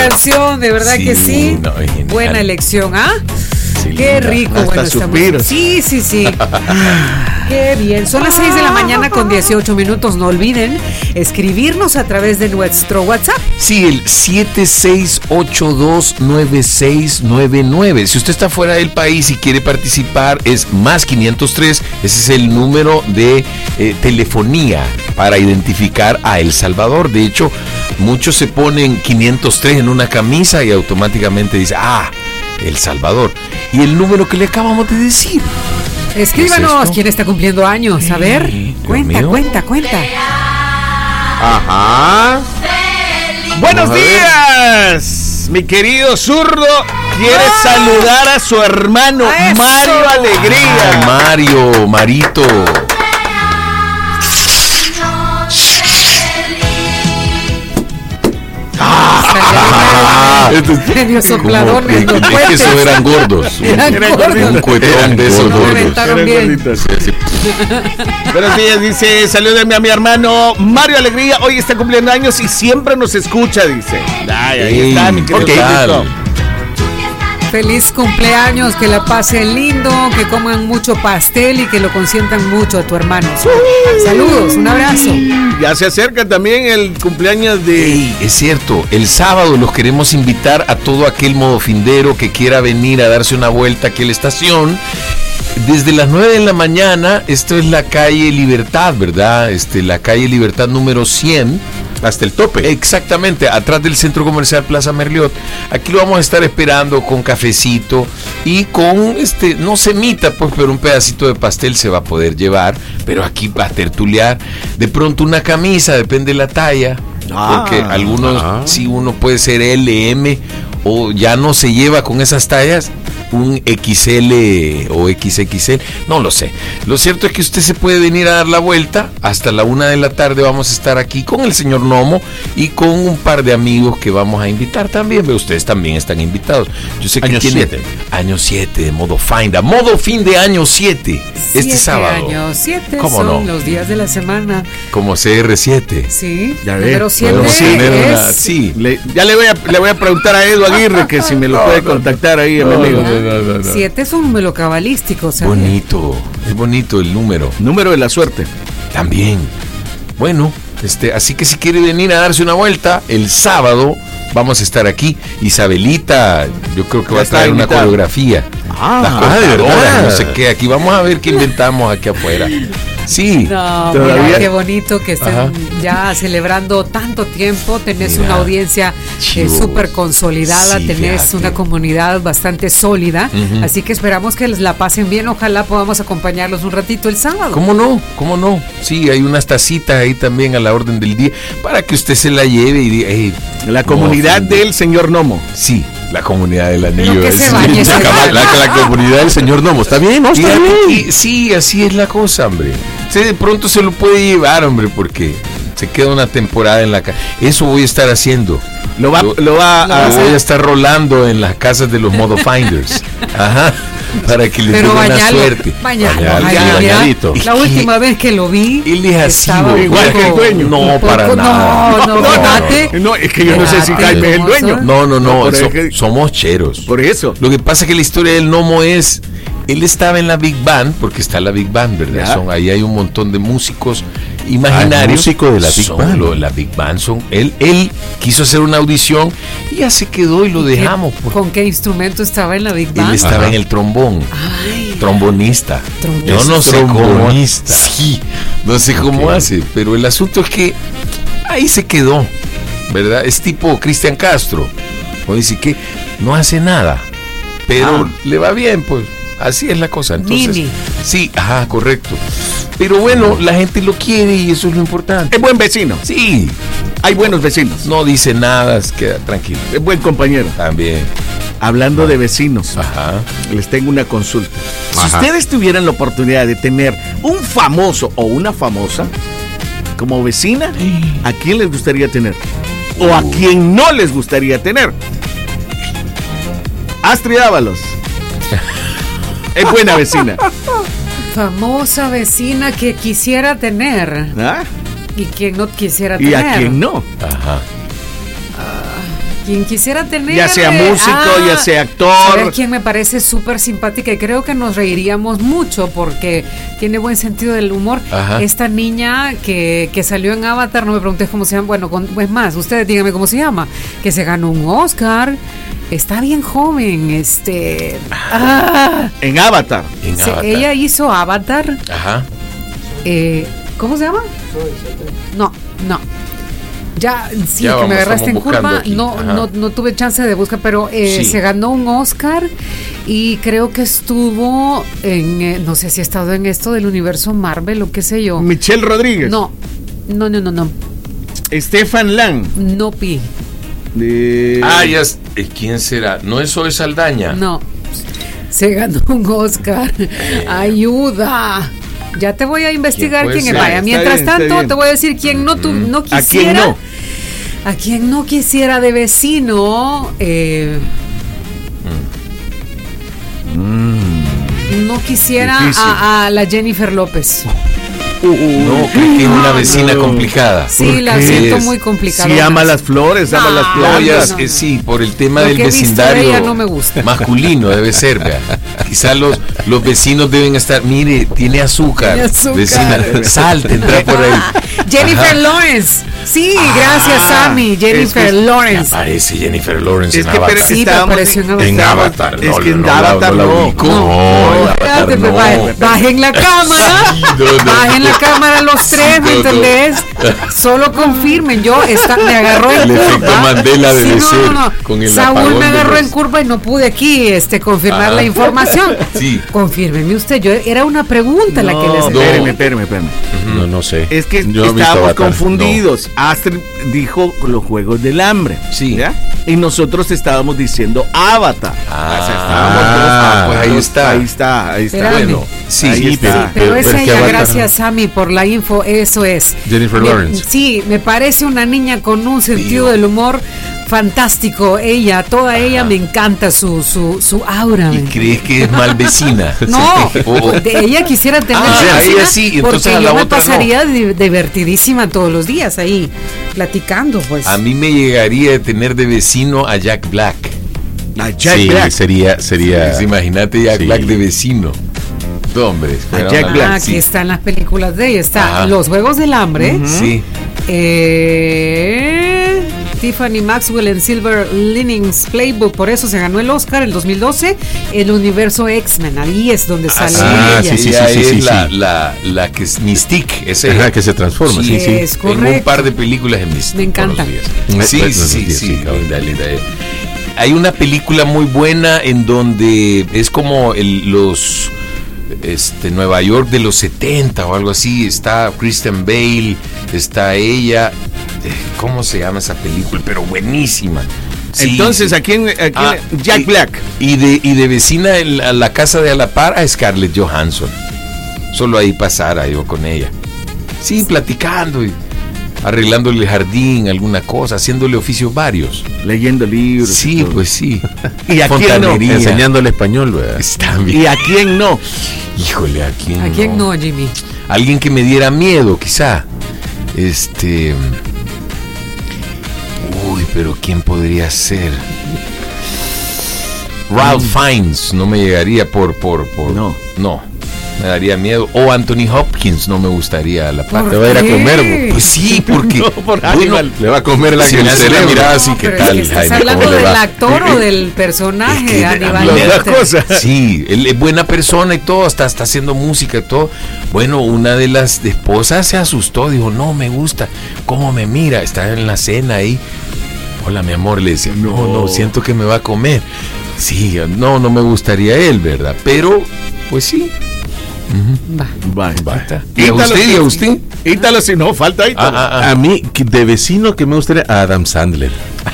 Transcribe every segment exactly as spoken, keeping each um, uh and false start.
canción, de verdad sí, que sí. No, buena elección, ¿ah? Sí, qué rico, hasta bueno, estamos. Sí, sí, sí. Qué bien. Son las seis de la mañana con dieciocho minutos. No olviden escribirnos a través de nuestro WhatsApp. Sí, el siete seis ocho dos nueve seis nueve nueve. Si usted está fuera del país y quiere participar, es más quinientos tres. Ese es el número de eh, telefonía para identificar a El Salvador. De hecho, muchos se ponen quinientos tres en una camisa y automáticamente dice, ah, El Salvador. Y el número que le acabamos de decir. Escríbanos, ¿es quién está cumpliendo años? A ver, Dios cuenta, mío. cuenta, cuenta. Ajá. Buenos días, mi querido zurdo. Quiere ah. saludar a su hermano Eso. Mario Alegría. Mario, Marito. Medio sopladones, no es que esos eran gordos. Eran gordos. Un cuetón de esos gordos. Buenos días, dice, salúdenme a mi hermano Mario Alegría. Hoy está cumpliendo años y siempre nos escucha, dice. Ay, ahí Ey, está, mi querido. Feliz cumpleaños, que la pasen lindo, que coman mucho pastel y que lo consientan mucho a tu hermano. Saludos, un abrazo. Ya se acerca también el cumpleaños de... Ey, es cierto, el sábado los queremos invitar a todo aquel modofindero que quiera venir a darse una vuelta aquí a la estación. Desde las nueve de la mañana, esto es la calle Libertad, ¿verdad? Este, la calle Libertad número cien. Hasta el tope. Exactamente, atrás del Centro Comercial Plaza Merliot. Aquí lo vamos a estar esperando con cafecito y con, este, no semita, pues, pero un pedacito de pastel se va a poder llevar. Pero aquí va a tertuliar. De pronto una camisa, depende de la talla. Ah, porque algunos, ah. si uno puede ser L, M, o ya no se lleva con esas tallas, un X L o X X L, no lo sé. Lo cierto es que usted se puede venir a dar la vuelta. Hasta la una de la tarde vamos a estar aquí con el señor Nomo y con un par de amigos que vamos a invitar también. Pero ustedes también están invitados. Yo sé que año tiene siete. Año siete de modo Finda, modo fin de año siete, este sábado. Año siete ¿Cómo son no? Los días de la semana. Como C R siete. Sí, ya ve. Pero siete una, es... sí. Le, ya le voy a le voy a preguntar a Edu Aguirre que si me lo no, puede no, contactar ahí, no, amigo. No, no, no, no. Siete es un número cabalístico, ¿sabes? Bonito, es bonito el número. Número de la suerte. También. Bueno, este, así que si quiere venir a darse una vuelta, el sábado vamos a estar aquí. Isabelita, yo creo que ya va a traer una coreografía. Ah, ah de verdad, no sé qué. Aquí vamos a ver qué inventamos aquí afuera. Sí, no, todavía. Mira, qué bonito que estén Ajá. ya celebrando tanto tiempo. Tenés mira, una audiencia eh, súper consolidada, sí, tenés fíjate. una comunidad bastante sólida. Uh-huh. Así que esperamos que les la pasen bien. Ojalá podamos acompañarlos un ratito el sábado. ¿Cómo no? ¿Cómo no? Sí, hay unas tacitas ahí también a la orden del día para que usted se la lleve y diga, hey, la comunidad no, del señor Nomo. Sí. La comunidad del anillo. Pero que se bañe, la, la, la, la comunidad del señor Nomo. ¿Está bien? ¿No? ¿Está bien? Y, sí, así es la cosa, hombre. Usted de pronto se lo puede llevar, hombre, porque se queda una temporada en la casa. Eso voy a estar haciendo. Lo va, lo, lo va a, lo voy a estar rolando en las casas de los Modofinders. Ajá. Para que les dé buena suerte. Bañalo, bañalo, bañalo. La última vez que lo vi, él es así, igual que el dueño. No, para poco, nada. No, no, fíjate. No, es que yo no sé si Jaime es el dueño. No, no, no. no so, que... Somos cheros. Por eso. Lo que pasa es que la historia del Nomo es. Él estaba en la Big Band, porque está la Big Band, ¿verdad? Son, ahí hay un montón de músicos imaginarios. Músico de la Big son Band. Lo, la Big Band son. Él, él quiso hacer una audición y ya se quedó y lo dejamos. ¿Qué, ¿Con qué instrumento estaba en la Big Band? Él estaba Ajá. en el trombón. Ay. Trombonista. Trombonista. Yo no sé Trombonista. cómo. Sí, no sé okay. cómo hace, pero el asunto es que ahí se quedó, ¿verdad? Es tipo Cristian Castro. O dice que no hace nada, pero ah. le va bien, pues. Así es la cosa. Entonces, Nini. Sí, ajá, correcto. Pero bueno, la gente lo quiere y eso es lo importante. Es buen vecino. Sí. Hay buenos vecinos. No dice nada, queda tranquilo. Es buen compañero. También. Hablando ah. de vecinos, ajá. les tengo una consulta. Ajá. Si ustedes tuvieran la oportunidad de tener un famoso o una famosa como vecina, ¿a quién les gustaría tener? ¿O uh. a quién no les gustaría tener? Astrid Ábalos. Es buena vecina. Famosa vecina que quisiera tener. ¿Ah? Y quien no quisiera ¿Y tener. a quién no? Ajá. Quien quisiera tener... Ya sea músico, ah, ya sea actor. ¿Sabes quién me parece súper simpática? Y creo que nos reiríamos mucho porque tiene buen sentido del humor. Ajá. Esta niña que, que salió en Avatar, no me preguntes cómo se llama. Bueno, con, es más, ustedes díganme cómo se llama. Que se ganó un Oscar. Está bien joven, este... Ah, En Avatar. En se- Avatar. ella hizo Avatar. Ajá. Eh, ¿Cómo se llama? No, no. Ya, sí, Ya que vamos, me agarraste en estamos buscando curva. aquí. No, Ajá. no, no tuve chance de buscar, pero eh, Sí. se ganó un Oscar y creo que estuvo en, eh, no sé si ha estado en esto del universo Marvel o qué sé yo. Michelle Rodríguez. No, no, no, no, no. Stefan Lang. No pi. De... Ah, ya. es- eh, ¿Quién será? ¿No es Zoe Saldaña? No. Se ganó un Oscar. Ayuda. Ya te voy a investigar ¿Quién puede quién es. ser? Vaya, Está mientras bien, está tanto, bien. te voy a decir quién no, tu, no ¿A quién quisiera. no? A quien no quisiera de vecino, eh, no quisiera Difícil. a, a la Jennifer López. No, creo que es una vecina no. complicada. Sí, la qué? siento Es- muy complicada. Sí, ama las flores, ama No, las No, ya plantas. es- eh, sí, por el tema Lo del que he visto de vecindario ella no me gusta. masculino debe ser, vea. Quizás los, los vecinos deben estar, mire, tiene azúcar, Tiene azúcar. vecina, sal, tendrá por ahí. Ah, Jennifer Ajá. Lawrence. Sí, gracias, Ah, Sammy. Jennifer es que- Lawrence. Aparece Jennifer Lawrence Es en que, Avatar. pero Sí, estábamos me pareció una- En estábamos- Avatar, es no, que en no, no, Avatar no la no. ubico. No, No, en Espérate, Avatar pues, no. bajen- bajen la cámara, no, no. bajen la cámara los tres, ¿me no, no. entendés? Solo confirmen, yo esta, me agarró en El curva. efecto Mandela debe no, ser, no, no. con el Saúl apagón me de agarró los- en curva y no pude aquí este, confirmar Ajá. la información. Sí. Confírmeme usted, yo era una pregunta la que les No, No. espérame, espérame, espérame. No, no sé. Es que Yo he visto estábamos Avatar. confundidos. Astrid dijo los Juegos del Hambre. Sí. ¿ya? Y nosotros estábamos diciendo Avatar. Ah, O sea, estábamos todos- ah, pues ahí todos- está. Ahí está, ahí está. Espérame. Bueno, sí, Ahí sí, está. pero, Pero pero- es pero es que ella, Avatar- gracias Sammy por la info, eso es. Jennifer Me- Lawrence. Sí, me parece una niña con un sentido Tío. del humor fantástico. Ella, toda ella me encanta su, su, su aura. ¿Y ¿me crees que es mal vecina? No, O- o- de ella quisiera tener Ah, una ella vecina sí, y entonces porque a la yo me otra no. pasaría di- divertidísima todos los días ahí platicando, pues. A mí me llegaría de tener de vecino a Jack Black. A Jack Sí, Black. sería, sería. Pues imagínate Jack Sí. Black de vecino. No, hombre, fuera Jack una- Black, Ah, aquí sí. están las películas de ella. Está Ajá. Los Juegos del Hambre. Sí. Eh, Tiffany Maxwell en Silver Linings Playbook, por eso se ganó el Oscar en dos mil doce. El universo X-Men, ahí es donde sale Ah, ella. sí, sí, Ella sí, es sí, la, sí. La, la que es Mystique. Esa Ajá, es que se transforma, sí, sí. Es en un correcto. par de películas en Mystique. Me encanta. por los días. Me- Sí, bueno, sí, los sí, días, sí, sí, cabrón. linda, linda. Hay una película muy buena en donde es como el, los este Nueva York de los setenta o algo así. Está Kristen Bale, está ella. Eh, ¿Cómo se llama esa película? Pero buenísima. Sí, Entonces, sí. ¿a quién? a quién- Ah, Jack y- Black. Y de, y de vecina en la, la casa de a la par a Scarlett Johansson. Solo ahí pasara yo con ella. Sí, platicando y arreglándole el jardín, alguna cosa, haciéndole oficios varios. Leyendo libros. y Sí, todo. pues sí. ¿Y a quién no? Fontanería. Enseñándole español, ¿verdad? Está bien. ¿Y a quién no? Híjole, ¿a quién ¿A quién no, Jimmy? Alguien que me diera miedo, quizá. Este. Uy, pero ¿quién podría ser? Ralph Fiennes no me llegaría por, por, por. No. No. Me daría miedo. O Anthony Hopkins no me gustaría a la par. ¿Por Te va a ir a qué? comer, bo. Pues sí, porque. No, por bueno, Hannibal. Le va a comer la, si el me hace la cerebro. mirada así, ¿qué Pero es tal, que estás Jaime? hablando ¿Cómo le del va? actor o del personaje, Es que Aníbal. las dos Lecter. cosas. Sí, él es buena persona y todo, hasta está haciendo música y todo. Bueno, una de las esposas se asustó, dijo, no me gusta, cómo me mira, está en la cena ahí. Hola, mi amor, le decía, no, no, siento que me va a comer. Sí, no, no me gustaría él, ¿verdad? Pero, pues sí. Va. Vale. Basta. ¿Y a Ítalo, usted? ¿Y a usted? Ítalo, si no, falta Ítalo. Ah, ah, ah. A mí, que de vecino que me gustaría, a Adam Sandler.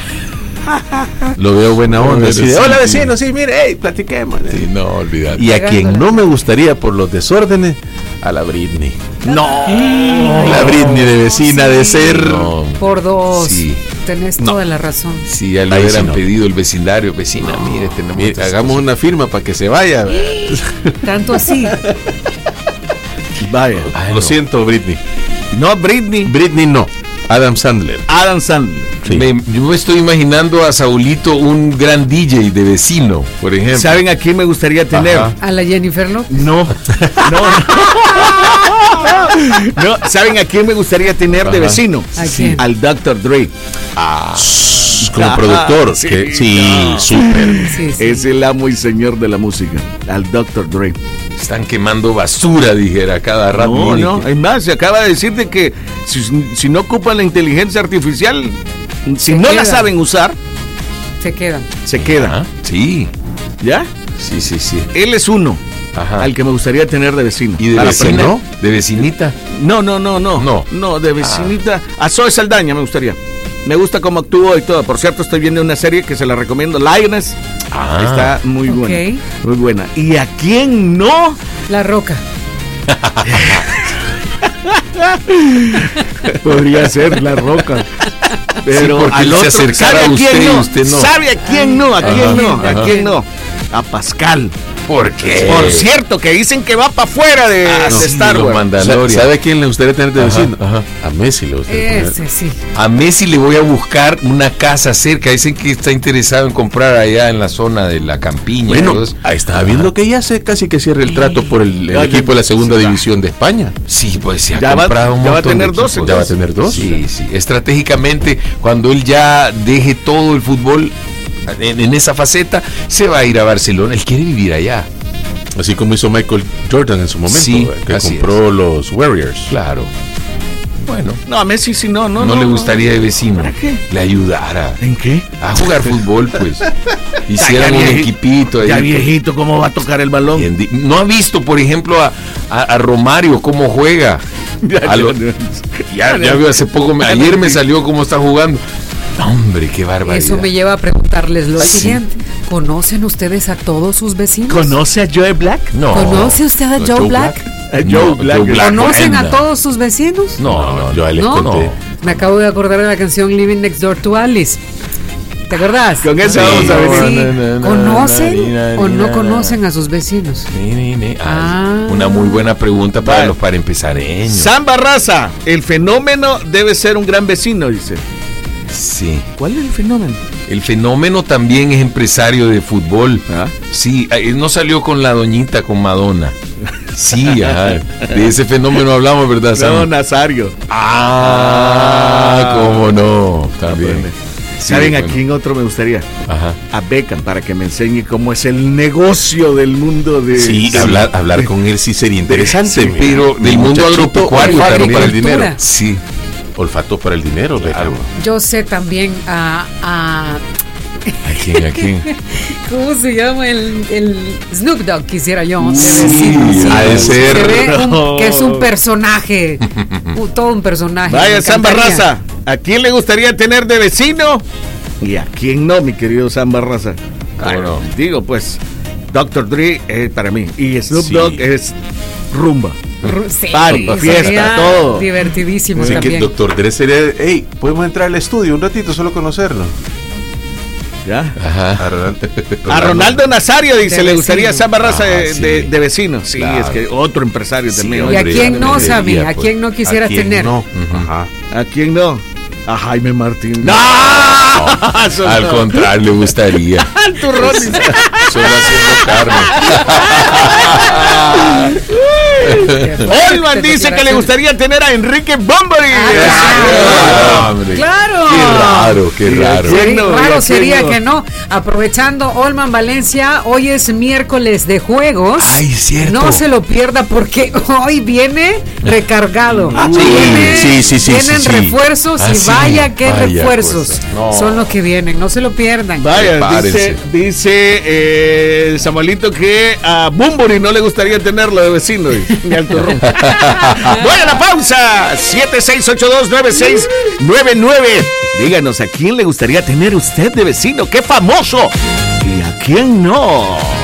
Lo veo buena onda. así de, Sí, hola sí. vecino, sí, mire, hey, platiquemos. Sí, no, olvidar. Y a Pegándola. quien no me gustaría por los desórdenes, a la Britney. No. La Britney de vecina de ser. No, Por dos. Sí. Tenés No. toda la razón. si ya le Ahí sí hubieran no. pedido el vecindario, vecina, mire, tenemos Mire, estas hagamos cosas. una firma para que se vaya. Tanto así. Vaya. Ay, Lo no. siento, Britney. No, Britney. Britney no. Adam Sandler. Adam Sandler. Sí. Me, yo me estoy imaginando a Saulito, un gran D J de vecino, por ejemplo. ¿Saben a quién me gustaría tener? Ajá. ¿A la Jennifer López? No, no, no. No, ¿saben a quién me gustaría tener Ajá. de vecino? ¿A quién? Al doctor Dre. Ah, Como Ajá, productor. sí, que- Sí, no. súper. Sí, sí. Es el amo y señor de la música. Al doctor Dre. están quemando basura, dijera cada rato. No, Mire no, que- es más, se acaba de decir de que si, si no ocupan la inteligencia artificial, si Se no la queda. saben usar, Se quedan. se queda. Ajá, sí, ¿Ya? sí, sí, sí. Él es uno Ajá. al que me gustaría tener de vecino. ¿Y de Para vecina? aprender. ¿De vecinita? No, no, no, no. No. No, de vecinita. A Zoe Saldaña me gustaría. Me gusta cómo actúa y todo. Por cierto, estoy viendo una serie que se la recomiendo, Lioness. Ah. Está muy Ok. buena. Muy buena. ¿Y a quién no? La Roca. Podría ser La Roca. Pero porque al él se otro, acercara ¿sabe a a usted quién y no? usted no. ¿Sabe a quién no? ¿A quién Ajá, no? ajá. ¿A quién no? A Pascal. ¿Por qué? Por cierto, que dicen que va para afuera de, Ah, de sí, Star los Wars. Mandalorian. Sa- ¿Sabe a quién le gustaría tener de Ajá, vecino? ajá. A Messi le gustaría tener. Ese sí. A Messi le voy a buscar una casa cerca. Dicen que está interesado en comprar allá en la zona de la campiña. Bueno, y todo eso. ahí estaba viendo que ya se casi que cierra el trato por el, el Ya, equipo de la segunda ya. división de España. Sí, pues se ha Ya va- comprado un ya va a montón de tener dos, equipos. Ya va a tener dos. Sí, sí. Estratégicamente, cuando él ya deje todo el fútbol en, en esa faceta, se va a ir a Barcelona. Él quiere vivir allá. Así como hizo Michael Jordan en su momento, Sí, eh, que así compró los Warriors. Claro. Bueno, No, a Messi sí, no, no. no, no le gustaría de vecino. ¿Para qué? Le ayudara ¿En qué? a jugar fútbol, pues. Hicieran Ya un vieji- equipito ahí. Ya pues. viejito, ¿cómo va a tocar el balón? Bien di- No ha visto, por ejemplo, a, a- a Romario cómo juega. A lo- ya, ya veo hace poco, me- ayer me salió cómo está jugando. Hombre, qué barbaridad. Eso me lleva a preguntarles lo Ay, sí. siguiente. ¿Conocen ustedes a todos sus vecinos? ¿Conoce a Joe Black? No. ¿Conoce usted a No, Joe Black? A Joe No, Black. Joe Black. ¿Conocen a Brenda. todos sus vecinos? No, no, yo a él les ¿No? conté. Me acabo de acordar de la canción Living Next Door to Alice. ¿Te acordás? Con esa Sí. vamos a venir. Sí. Na, na, na, ¿Conocen na, na, o no na, conocen na. a sus vecinos? Ni, ni, ni. Ay, Ah. Una muy buena pregunta para Vale. los para empezareños. Sam Barraza, el fenómeno debe ser un gran vecino, dice. Sí. ¿Cuál es el fenómeno? El fenómeno también es empresario de fútbol. ¿Ah? Sí, él no salió con la doñita, con Madonna. Sí, ajá. De ese fenómeno hablamos, ¿verdad, Sam? No, Nazario. Ah, cómo no. También. Sí, ¿Saben a bueno. quién otro me gustaría? Ajá. A Beckham, para que me enseñe cómo es el negocio del mundo de... Sí, de- hablar, hablar con él sí sería interesante. Sí, mira. pero del mundo Muchachito, agropecuario olfato también. para el dinero. Cultura. Sí. Olfato para el dinero, Claro. Beckham. Yo sé también a... a ¿A quién? ¿A quién? ¿Cómo se llama? El, el Snoop Dogg, quisiera yo. de Sí, vecino, sí. ha de ser. Se ve un- No. que es un personaje. un- todo un personaje. Vaya, Me Sam encantaría. Barraza, ¿a quién le gustaría tener de vecino? ¿Y a quién no, mi querido Sam Barraza? ¿Cómo no? Digo, pues, doctor Dre es para mí. Y Snoop Sí. Dogg es rumba. Ru- Sí, Party, fiesta, sería todo. Divertidísimo Así que también. doctor Dre sería, hey, podemos entrar al estudio un ratito, solo conocerlo. ¿Ya? Ajá. A Ronaldo, A Ronaldo Nazario dice, De le gustaría vecino. Sam Barraza de, Ah, sí. de- de vecino. Sí, Claro. es que otro empresario Sí, también. ¿Y a hombre, quién ya no, me Sammy? diría, ¿A pues. quién no quisieras ¿A quién tener? No. Ujú. Ajá. ¿A quién no? A Jaime Martín. No. Eso Al no. contrario, le gustaría. Al turrón. dice. Solo haciendo carne. Olman dice que le gustaría tener a Enrique Bunbury. Ah, hombre. ¡Claro! Qué raro, qué Sí, raro. ¿quién Sí, no? ¿Y a raro quién sería no? que no. Aprovechando Olman Valencia, hoy es miércoles de juegos. Ay, cierto. No se lo pierda porque hoy viene recargado. Ah, sí, Viene- sí, sí, sí, Vienen sí, sí. refuerzos Ah, y sí, vaya que vaya refuerzos cosa. No. son los que vienen. No se lo pierdan. Vaya, Prepárense. dice, dice eh, Samuelito que a Bunbury no le gustaría tenerlo de vecino. Ni al turrón. Voy a la pausa. siete seis ocho dos nueve seis nueve nueve. Díganos, ¿a quién le gustaría tener usted de vecino? ¡Qué famoso! ¿Y a quién no?